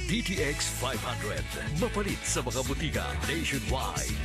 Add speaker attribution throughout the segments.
Speaker 1: DTX 500. Mapalit sa mga butika nationwide.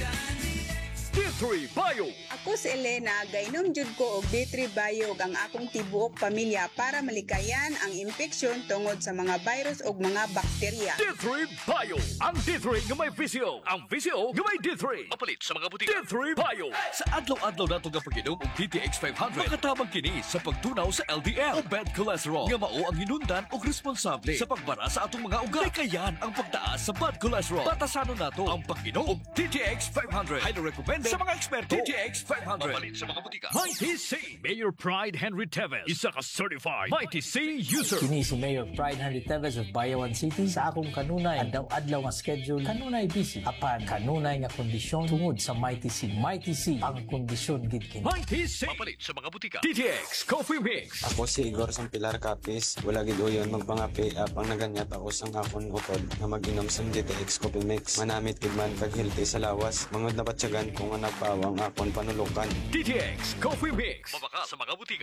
Speaker 1: D3 Bio.
Speaker 2: Ako si Elena, gainom jud ko og D3 Bio ang akong tibuok pamilya para malikayan ang infeksyon tungod sa mga virus ug mga bakterya.
Speaker 1: D3 Bio. Ang D3 nga may visio. Ang visio nga may D3. Mapalit sa mga butika. D3 Bio. Sa adlaw-adlaw nato nga pag-inom og DTX 500, makatabang kini sa pagtunaw sa LDL o bad cholesterol nga mao ang hinundan og responsable sa pagbara sa atong mga ugat. Likayan ang pagtaas sa bad cholesterol. Batasanon nato ang pag-inom og DTX 500. Highly recommended sa mga eksperto. DTX 500. Mapalit sa mga butika. Mighty C. Mayor Pride Henry Teves. Isa ka certified Mighty C user.
Speaker 3: Kini si Mayor Pride Henry Teves of Bayawan City. Sa akong kanunay, adlaw-adlaw nga schedule, kanunay busy. Apan, kanunay nga kondisyon tungod sa Mighty C. Mighty C ang kondisyon gid kini.
Speaker 1: Mighty C. Mapalit sa mga butika. DTX Coffee Mix.
Speaker 4: Ako si Igor Sampilar Capis. Wala gid uyon magpangapi apang naganyat ako sang akon utod na mag-inom sa DTX Coffee Mix. Manamit gid man kag healthy sa lawas. Mangod na batyagan kung nga nagpawang akon panulukan.
Speaker 1: DTX Coffee Mix. Mabaka sa mga butika.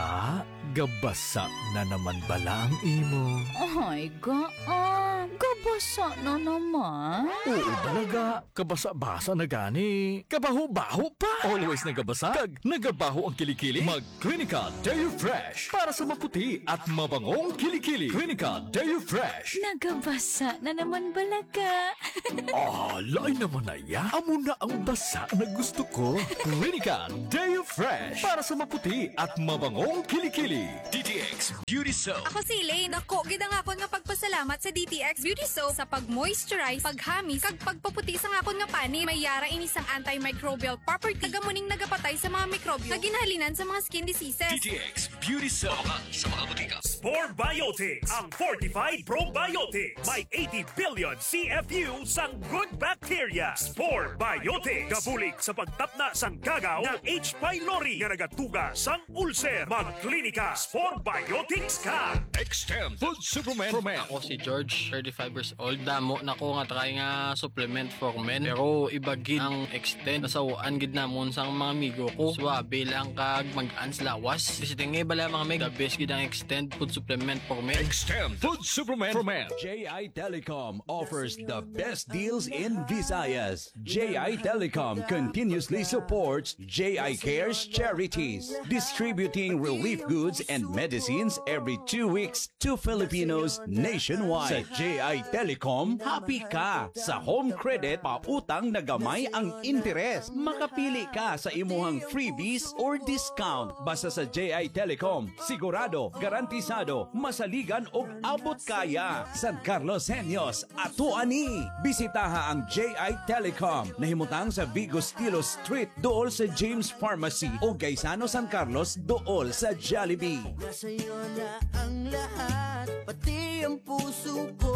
Speaker 5: Gabasa na naman bala ang imo.
Speaker 6: Ay, gabasa na naman.
Speaker 5: Oo talaga, kabasa-basa na gani. Kabaho-baho pa. Always nagabasa, kag nagabaho ang kilikili. Mag-Clinica Deo Fresh para sa maputi at mabangong kilikili. Clinica Deo Fresh.
Speaker 6: Nagabasa na naman balaga.
Speaker 5: Lain naman na ya. Amo na ang basa na gusto ko. Clinica Deo Fresh para sa maputi at mabangong kilikili.
Speaker 1: DTX Beauty Soap.
Speaker 7: Ako si Elaine. Ako, gid ang akon nga pagpasalamat sa DTX Beauty Soap sa pag-moisturize, paghamis, kag pagpaputi sa akon nga pani. May yara inisang antimicrobial property. Kagamuning nagapatay sa mga mikrobyo na ginahalinan sa mga skin diseases.
Speaker 1: DTX Beauty Soap. Mabaka sa mga butika.
Speaker 8: Spore Biotics, ang fortified probiotics. May 80 billion CFU sang good bacteria. Spore Biotics. Gabulig sa pagtapna sang gagaw ng H. pylori nga nagatuga sang ulcer. Mag-klinika Spore Biotics ka.
Speaker 1: Extend Food Supplement for Men.
Speaker 9: Ako si George, 35 years old. Damo na ko nga try nga supplement for men. Pero iba gid ang extend. Nasawaan gid namon sang mga amigo ko. Swabe lang kag mag-ans lawas. Bisitingay bala mga meg. The best gid ang extend food supplement for men.
Speaker 1: Extend Food Supplement for Men.
Speaker 10: JI Telecom offers the best deals in Visayas. JI Telecom continuously supports JI Cares charities, distributing relief goods and medicines every 2 weeks to Filipinos nationwide. Sa JI Telecom, happy ka sa home credit, pautang na gamay ang interes. Makapili ka sa imuhang freebies or discount. Basta sa JI Telecom, sigurado, garantisado, masaligan og abot kaya. San Carlos Senyos, ato ani. Bisitaha ang JI Telecom. Nahimutang sa Vigo Stilo Street, dool sa James Pharmacy o Gaisano San Carlos, dool sa Jollibee.
Speaker 11: Sa'yo na ang lahat, pati ang puso ko.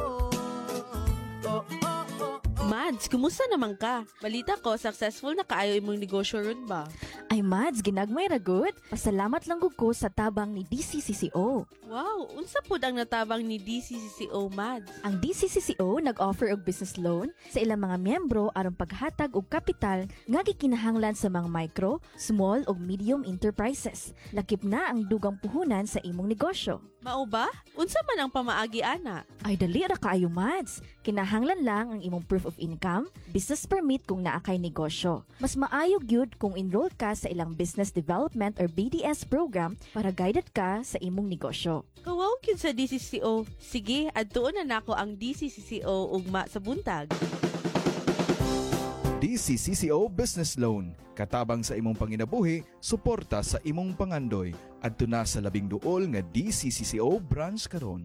Speaker 12: Mads, kumusta naman ka? Balita ko, successful na kaayo imong negosyo ron ba?
Speaker 13: Ay Mads, ginagmay ragot. Pasalamat lang ko sa tabang ni DCCCO.
Speaker 12: Wow, unsa pud ang natabang ni DCCCO, Mads?
Speaker 13: Ang DCCCO nag-offer og business loan sa ilang mga miyembro aron paghatag og kapital nga gikinahanglan sa mga micro, small ug medium enterprises. Lakip na ang dugang puhunan sa imong negosyo.
Speaker 12: Mao ba? Unsa man ang pamaagi ana?
Speaker 13: Ay dali ra kaayo, Mads. Kinahanglan lang ang imong proof of income, business permit kung naa kay negosyo. Mas maayo gyud kung enroll ka sa ilang business development or BDS program para guided ka sa imong negosyo.
Speaker 12: Kawaw gyud sa DCCCO. Sige, adtuon na nako ang DCCCO ugma sa buntag.
Speaker 14: DCCCO Business Loan. Katabang sa imong panginabuhi, suporta sa imong pangandoy. Adto na sa 12 nga DCCCO branch karon.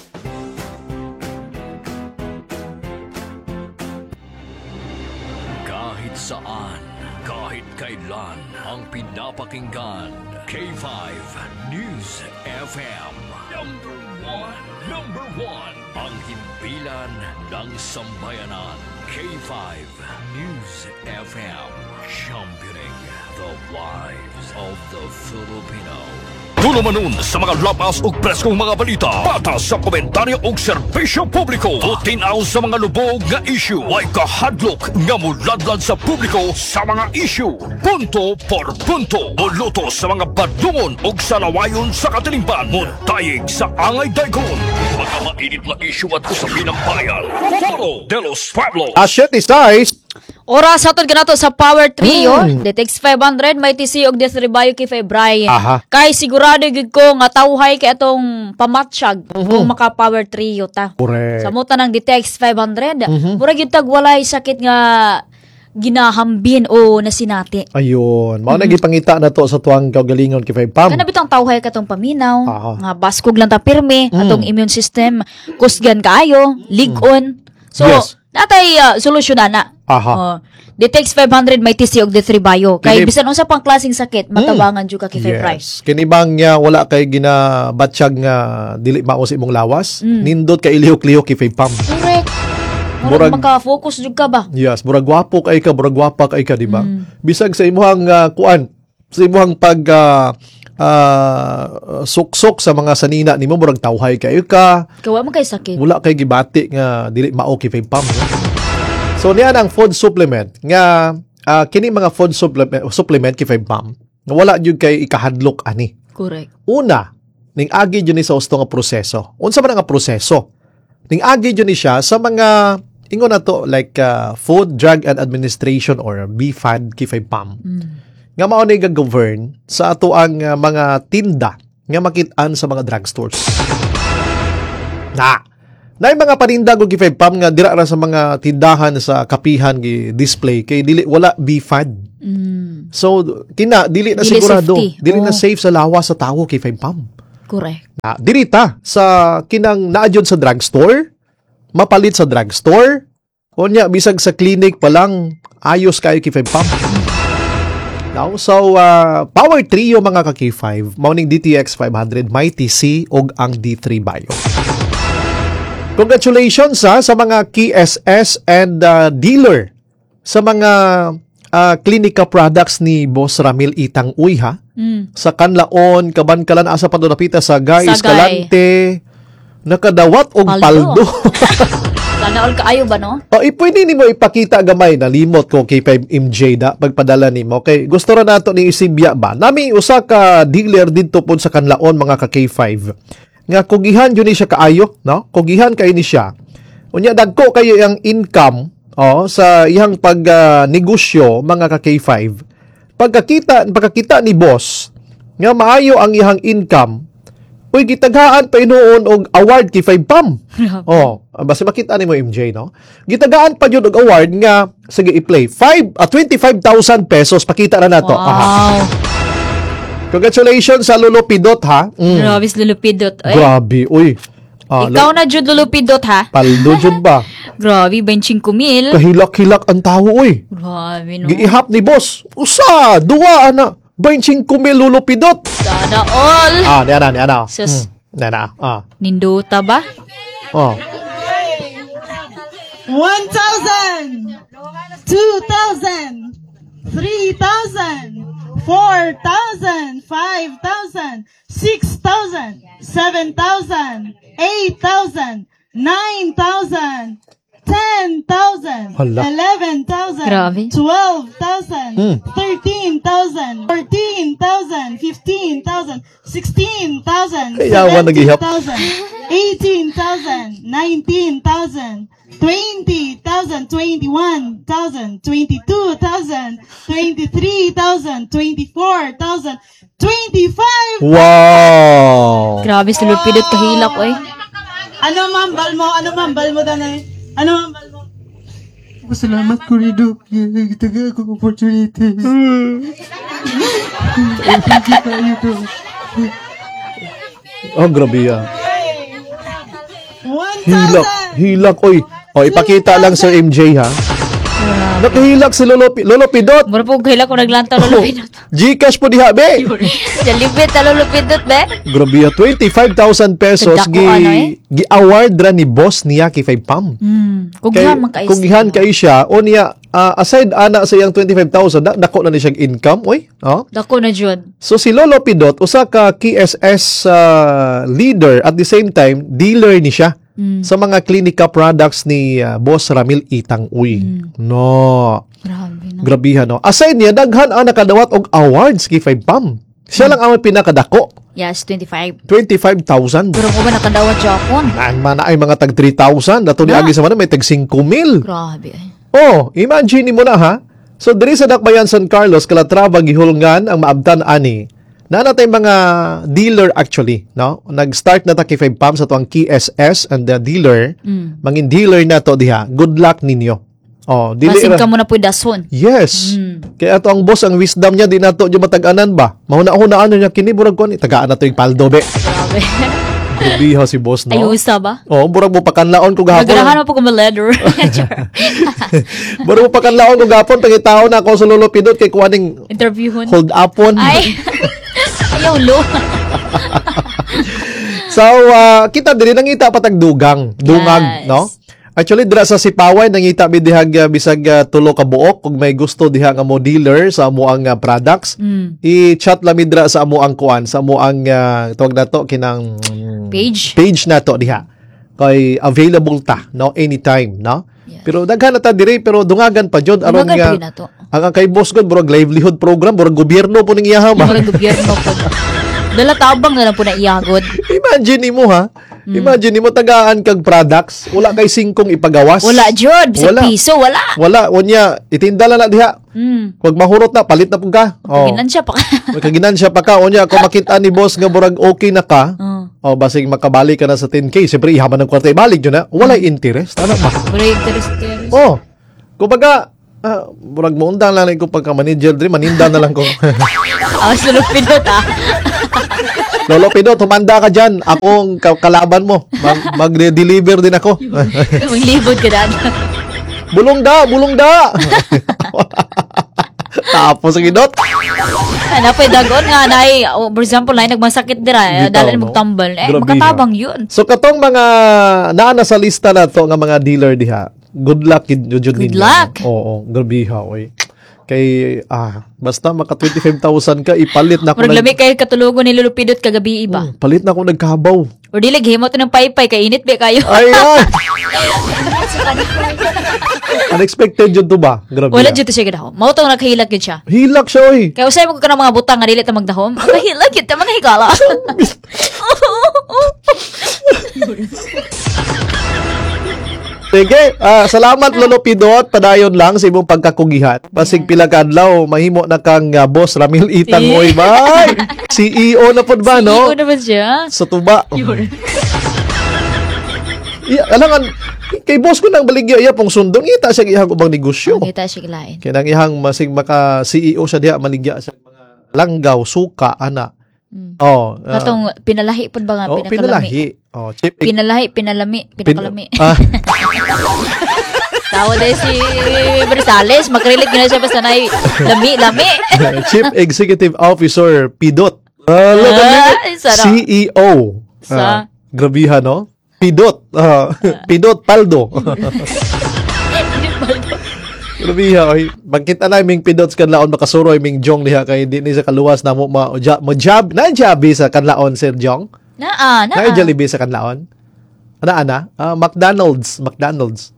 Speaker 1: Kahit saan, kahit kailan, ang pinapakinggan. K5 News FM. Number one, ang himpilan ng sambayanan. K5 News FM. Championing the lives of the Filipino. Tulo manon sa mga lapas ug preskong mga balita. Patas sa komentaryo ug serbisyo publiko. Tutinaw sa mga lubog nga issue. Way kahadlok nga muladlad sa publiko sa mga issue. Punto por punto. Muluto sa mga badungon ug salawayon sa katilingban. Muntayig sa angay daykon. Mga mainit na issue at usapin ng bayan. Foro de los Pueblos.
Speaker 15: Asyet ni Size.
Speaker 16: Oras hatod ganato sa Power Trio. Detex 500 may TC og D3 Bayo kay Febray. Kay sigurado gid ko nga tawhay kay atong pamatsyag kung maka Power Trio ta.
Speaker 15: Correct.
Speaker 16: Sa muta ng Detex 500, mura gyud tag walay sakit nga ginahambin o nasinati.
Speaker 15: Ayun, mao nagipangita na to sa tuwang kaugalingon kay Pam.
Speaker 16: Kana bitang tawhay katong paminaw, nga baskog lang ta pirme, atong immune system kusgan kaayo, ligon. So, natay solusyon na. Detex 500 may TC og D3 Bayo. Kay bisan unsa pang klaseng sakit, matabangan jud ka kay Febray.
Speaker 15: Yes. Kini bang wala kay ginabatsyag nga dili mao sa imong lawas, nindot kay ilihok-lihok kay Pam.
Speaker 16: Correct. Murag maka-focus jud ka ba?
Speaker 15: Yes, murag gwapo kay ka, murag gwapa kay ka, di ba? Bisag sa imong kuan, sa imong pag suksok sa mga sanina nimo murag tawhay kayo ka.
Speaker 16: Kawa man kay sakit.
Speaker 15: Wala kay gibati nga dili mao kay Pam. So niya ang food supplement nga kini mga food supplement kay Pam. Nga wala jud kay ikahadlok ani.
Speaker 16: Correct.
Speaker 15: Una, ning agi jud ni sa usto nga proseso. Unsa man nga proseso? Ning agi jud ni siya sa mga ingon na to like Food, Drug and Administration or BFAD kay Pam. Nga mao ni ga-govern sa ato ang mga tinda nga makit-an sa mga drugstores. Na mga paninda ko gifay Pam nga dira ra sa mga tindahan sa kapihan gi display kay dili wala BFAD. So kina dili na sigurado, dili na safe sa lawas sa tawo kay Pam.
Speaker 16: Correct.
Speaker 15: Dirita sa kinang naadyon sa drugstore, mapalit sa drugstore, unya bisag sa clinic pa lang ayos kayo kay Pam. Now, so Power Trio mga ka-K5, mauning DTX 500 may TC og ang D3 Bayo. Congratulations sa mga KSS and dealer sa mga klinika products ni Boss Ramil Itang Uy ha. Sa Kanlaon, Kabankalan, asa pa doon napita sa Guys, Escalante, nakadawat og paldo.
Speaker 16: Sana all kaayo ba no?
Speaker 15: Pwede nimo ipakita gamay na limot ko kay 5MJ da pagpadala nimo. Okay, gusto ra nato ni isibya ba? Nami usa ka dealer didto pod sa Kanlaon mga ka K5. Nga kugihan yun ni siya kaayo, no? Kugihan kayo ni siya. Unya dagko kayo ang income sa iyang negosyo mga ka K5. Pagkakita ni boss nga maayo ang iyang income, uy gitaghaan pa inuon og award kay 5 Pam. Basta makita nimo MJ no. Gitagaan pa jud og award nga sige i-play 25,000 pesos pakita ra nato. Congratulations sa Lulupidot ha.
Speaker 16: Grabe si Lulupidot.
Speaker 15: Grabe, uy.
Speaker 16: Ikaw na jud Lulupidot ha.
Speaker 15: Paldo jud ba?
Speaker 16: Grabe, 25,000.
Speaker 15: Kahilak-hilak ang tao, uy.
Speaker 16: Grabe no.
Speaker 15: Giihap ni boss. Usa, duwa ana. 25,000 Lulupidot.
Speaker 16: Sana all.
Speaker 15: Niana.
Speaker 16: Sus.
Speaker 15: Niana.
Speaker 16: Ninduta ba?
Speaker 17: 1,000, 2,000, 3,000, 4,000, 5,000, 6,000, 7,000, 8,000, 9,000, 10,000, 11,000, 12,000, 13,000, 14,000, 15,000, 16,000, 17,000, 18,000, 19,000, 20,000, 21,000, 22,000, 23,000, 24,000, 25,000.
Speaker 15: Wow!
Speaker 16: Grabe si Lupidot kahilak, oy.
Speaker 17: Ano mambal mo danay? Ano mambal mo? Salamat ko rin, Taga akong opportunity.
Speaker 15: Grabe yan.
Speaker 17: 1,000.
Speaker 15: Hilak, oy. Ipakita lang sa MJ ha. Nakahilak si Lolo Pidot.
Speaker 16: Mura po kahilak ko naglanta Lolo Pidot.
Speaker 15: Gcash po diha, be.
Speaker 16: Jalibit na Lolo Pidot, be.
Speaker 15: Grabe, 25,000 pesos gi-award ra ni boss niya kay 5 pam. Kugihan kay siya o niya aside ana sa iyang 25,000 dako na ni siyang income, oy.
Speaker 16: Dako na jud.
Speaker 15: So si Lolo Pidot usa ka KSS leader at the same time dealer ni siya sa mga klinika products ni Boss Ramil Itang Uy. No. Grabe no. Aside niya daghan ang nakadawat og awards kay 5 pam. Siya lang ang pinakadako.
Speaker 16: Yes, 25,000.
Speaker 15: Pero
Speaker 16: ko ba nakadawat Japon?
Speaker 15: Mana ay mga tag 3,000. Dato ni agi sa man may tag 5,000.
Speaker 16: Grabe.
Speaker 15: Oh, imagine mo na ha. So diri sa Dakbayan San Carlos Calatrava gihulngan ang maabtan ani. Na natay mga dealer actually, no? Nag-start na ta kay 5 pam sa tuang KSS and the dealer. Mangin dealer na to diha. Good luck ninyo. Oh, dili
Speaker 16: Masin ka mo na po dason.
Speaker 15: Yes. Kaya ato ang boss ang wisdom niya di nato jo matag-anan ba. Mahuna-hunaan niya kini burag ko ni tagaan nato yung paldo be.
Speaker 16: Grabe.
Speaker 15: Grabiha si boss no.
Speaker 16: Ay usa ba?
Speaker 15: Oh, burag mo pakanlaon ko gahapon.
Speaker 16: Nagrahan mo po ko leather.
Speaker 15: Burag mo pakanlaon ko gahapon pangitaw na ako sa Lolo Pidot kay kuaning
Speaker 16: interviewon.
Speaker 15: Hold upon.
Speaker 16: Ay. Ayaw lo.
Speaker 15: So, kita diri nangita patagdugang, dungag, no? Actually, dira sa Sipaway, nangita bidihag bisag tulo ka buok kung may gusto diha nga mo dealer sa amo ang products. I-chat lang dira sa amo ang kuan, sa amo ang tawag nato kinang page nato diha. Kay available ta, no? Anytime, no? Yes. Pero daghan na ta diri pero dungagan pa jud aron nga ang kay boss gud burag livelihood program, burag gobyerno po ning iyaha ba?
Speaker 16: Burag gobyerno po. Dala tabang na lang po na iyagod.
Speaker 15: Imagine mo ha. Imagine mo tagaan kag products, wala kay 5 ipagawas.
Speaker 16: Wala jud, sa piso wala.
Speaker 15: Wala, unya itinda na diha. Wag mahurot na, palit na pug ka.
Speaker 16: Ginansya pa ka.
Speaker 15: Magkaginansya pa ka unya kung makita ni boss nga burag okay na ka. Basig makabalik ka na sa 10K, siyempre ihaman ng kwarta ibalik jud na. Wala interest, ano ba?
Speaker 16: Wala interest.
Speaker 15: Kumbaga burag mo undang lang ko pagka manager diri, maninda na lang ko.
Speaker 16: Lolo Pidot
Speaker 15: Lolo Pidot, humanda ka dyan. Akong kalaban mo. Mag-deliver din ako.
Speaker 16: Maglibod ka na.
Speaker 15: Bulong da! Tapos ang idot.
Speaker 16: Napay dagon nga na for example, na nagmasakit dira, dala na magtambal. Makatabang yun.
Speaker 15: So katong mga naana sa lista na to nga mga dealer diha. Good luck jud ninyo.
Speaker 16: Good luck.
Speaker 15: Oo, grabiha oy. Kay basta maka 25,000 ka ipalit na ko.
Speaker 16: Lami kay katulugon ni Lolo Pidot kagabi iba.
Speaker 15: Palit na ko nagkahabaw.
Speaker 16: Or dili himo to ng paypay kay init be kayo.
Speaker 15: Ay. Unexpected jud to ba? Grabe.
Speaker 16: Wala jud to siya gidahom. Mao to nakahilak jud siya.
Speaker 15: Hilak siya oy.
Speaker 16: Kay usay mo ko mga butang nga dili ta magdahom. Nakahilak jud ta mga higala.
Speaker 15: Sige, salamat Lolo Pidot, padayon lang sa imong pagkakugihan. Pasig pila ka adlaw mahimo na kang Boss Ramil Itang Uy, bay. CEO na pod ba no?
Speaker 16: CEO na ba siya?
Speaker 15: Sa tuba. Alangan kay boss ko nang baligya iya pong sundong ita siya ihang ubang negosyo.
Speaker 16: Kita siya kilain.
Speaker 15: Kaya nang ihang masig maka CEO siya diha maligya sa mga langgaw, suka, ana.
Speaker 16: Katong pinalahi pod ba nga pinakalami?
Speaker 15: Pinalahi. Chip.
Speaker 16: Pinalami. Tawa dahil si Bersales, makrelate na siya basta na lami.
Speaker 15: Chief Executive Officer Pidot. CEO. Grabiha, no? Pidot. Pidot Paldo. Grabiha, oy. Bagkita na ming Pidot sa kanlaon makasuroy ming Jong diha kay di ni sa kaluwas na mo job na jabi sa kanlaon Sir Jong.
Speaker 16: Na
Speaker 15: Jollibee sa kanlaon. Ana? McDonald's. McDonald's.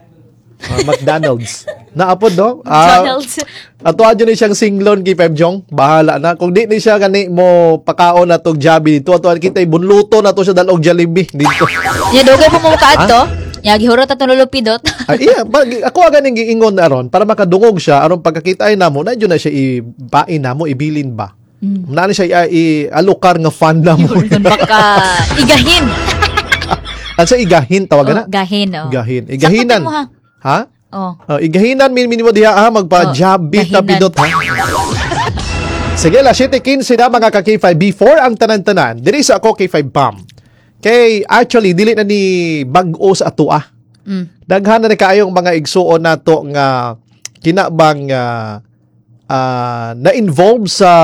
Speaker 15: Naapod no?
Speaker 16: McDonald's.
Speaker 15: Ato adyo ni siyang singlon kay Pep Jong. Bahala na. Kung di ni siya gani mo pakaon na tog jabi dito, ato kita bunluto na to siya dalog Jollibee dito.
Speaker 16: Ya dugay mo mo kaadto. Ya gihurot atong Lolo Pidot.
Speaker 15: Iya, ako aga ning giingon aron para makadungog siya aron pagkakita ay namo, na na siya ibain namo, ibilin ba. Nani siya alukar nga fund na mo.
Speaker 16: Baka igahin.
Speaker 15: Ansa igahin tawagan na?
Speaker 16: Gahin.
Speaker 15: Gahin. Igahinan. Ha? Igahinan minimo diha magpa-jabi ta Pidot ha. Sige la 7:15 na mga ka-K5 before ang tanan-tanan. Diri sa ako K5 Pam. Kay actually dili na ni bag-o sa ato Daghan na kayong mga igsuon nato nga kinabang na-involve sa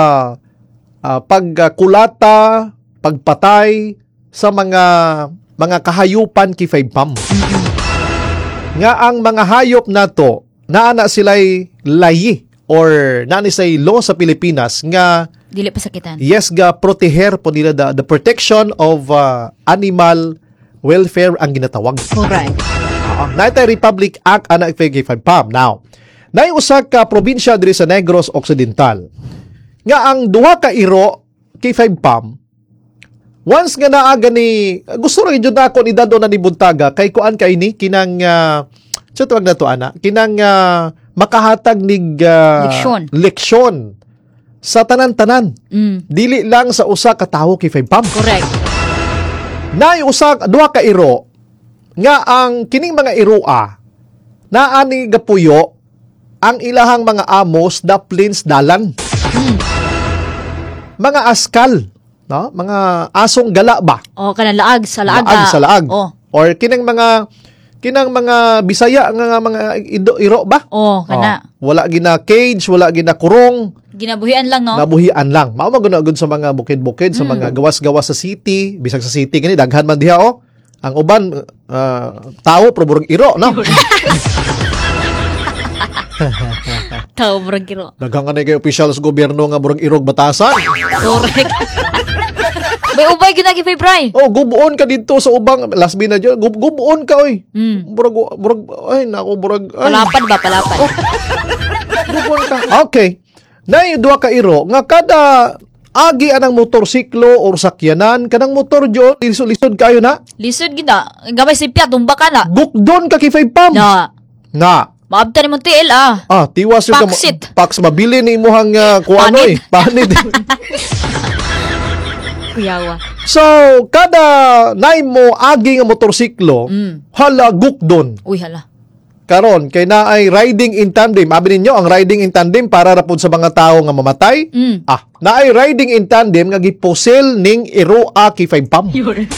Speaker 15: pagkulata, pagpatay sa mga kahayupan kay 5 pam. Nga ang mga hayop nato naana sila'y layi or naani say law sa Pilipinas nga
Speaker 16: dili pa sakitan.
Speaker 15: Yes, ga proteher po nila the protection of animal welfare ang ginatawag.
Speaker 16: Correct.
Speaker 15: Naitay Republic Act ana kay 5 pam. Now, nay usa ka probinsya diri sa Negros Occidental nga ang duha ka iro kay 5 pam. Once nga naaga ni gusto ra gyud ako ni dado na ni buntaga kay kuan kay ni kinang sa tuwag na to ana kinang makahatag nig leksyon sa tanan-tanan. Dili lang sa usa ka tawo kay 5 pam.
Speaker 16: Correct.
Speaker 15: Nay usa duha ka iro nga ang kining mga iroa naani gapuyo ang ilahang mga amos daplins dalan. Mga askal, no? Mga asong gala ba?
Speaker 16: Oh, kanang laag sa laag.
Speaker 15: Laag sa laag.
Speaker 16: Oh.
Speaker 15: Or kinang mga Bisaya nga mga iro ba?
Speaker 16: Oh, kana.
Speaker 15: Wala gina cage, wala gina kurong.
Speaker 16: Ginabuhian lang, no?
Speaker 15: Nabuhian lang. Mao magunagod sa mga bukid-bukid, sa mga gawas-gawas sa city, bisag sa city gani daghan man diha oh. Ang uban tao pero burog iro, no?
Speaker 16: Tao burog iro.
Speaker 15: Daghang kanay kay opisyal sa gobyerno nga burog irog batasan.
Speaker 16: Correct. May ubay ginagi Febray.
Speaker 15: Oh, gubuon ka dito sa ubang last bin na dyan. Gubuon ka oy. Burag ay nako burag.
Speaker 16: Palapad ba palapad?
Speaker 15: Oh. Gubuon ka. Okay. Nay duha ka iro nga kada agi anang motorsiklo or sakyanan kanang motor jo lisod kayo na.
Speaker 16: Lisod gina. Gamay sipya tumba ka na.
Speaker 15: Bukdon ka kay 5 pam. Na.
Speaker 16: Maabta ni mong tiil
Speaker 15: tiwas yung Pax mabili ni imuhang kuano eh. Panit.
Speaker 16: Kuyawa.
Speaker 15: So, kada nay mo agi nga motorsiklo, hala gukdon.
Speaker 16: Uy, hala.
Speaker 15: Karon kay naay riding in tandem. Abi ninyo ang riding in tandem para ra pud sa mga tawo nga mamatay. Naay riding in tandem nga gipusil ning iroa kay 5 pam.